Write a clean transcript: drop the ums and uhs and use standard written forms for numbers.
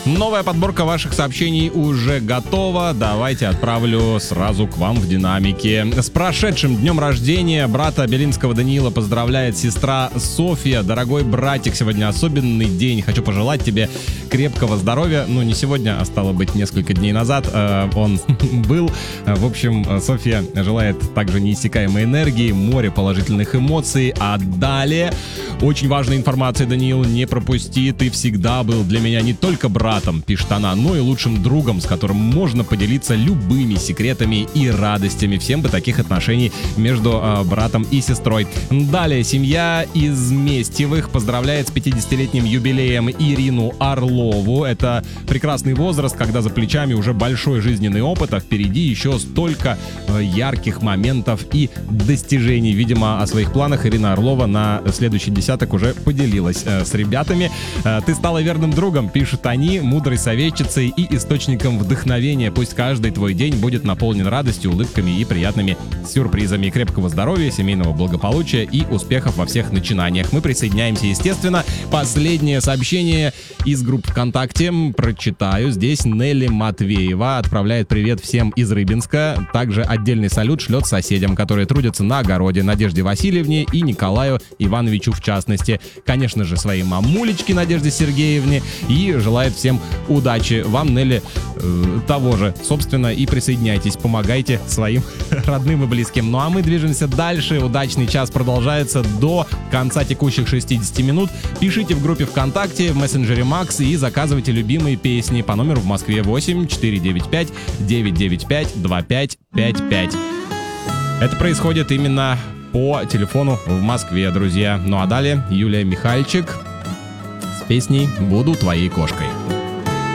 Новая подборка ваших сообщений уже готова. Давайте отправлю сразу к вам в динамике. С прошедшим днем рождения брата Белинского Даниила поздравляет сестра Софья. Дорогой братик, сегодня особенный день. Хочу пожелать тебе крепкого здоровья. Ну, не сегодня, а стало быть, несколько дней назад он был. В общем, Софья желает также неиссякаемой энергии, море положительных эмоций. А далее очень важная информация, Даниил, не пропусти. Ты всегда был для меня не только братом, пишет она, но и лучшим другом, с которым можно поделиться любыми секретами и радостями. Всем бы таких отношений между братом и сестрой. Далее, семья Изместьевых поздравляет с 50-летним юбилеем Ирину Орлову. Это прекрасный возраст, когда за плечами уже большой жизненный опыт, а впереди еще столько ярких моментов и достижений. Видимо, о своих планах Ирина Орлова на следующий десяток уже поделилась с ребятами. Ты стала верным другом, пишут они, мудрой советчицей и источником вдохновения. Пусть каждый твой день будет наполнен радостью, улыбками и приятными сюрпризами. Крепкого здоровья, семейного благополучия и успехов во всех начинаниях. Мы присоединяемся, естественно. Последнее сообщение из группы ВКонтакте прочитаю. Здесь Нелли Матвеева отправляет привет всем из Рыбинска. Также отдельный салют шлет соседям, которые трудятся на огороде, Надежде Васильевне и Николаю Ивановичу в частности. Конечно же, своей мамулечке Надежде Сергеевне. И желает всем удачи. Вам, Нелли, того же. Собственно, и присоединяйтесь, помогайте своим родным и близким. Ну а мы движемся дальше. Удачный час продолжается до конца текущих 60 минут. Пишите в группе ВКонтакте, в мессенджере Макс и заказывайте любимые песни по номеру в Москве 8 495 995 2555. Это происходит именно по телефону в Москве, друзья. Ну а далее Юлия Михальчик с песней «Буду твоей кошкой».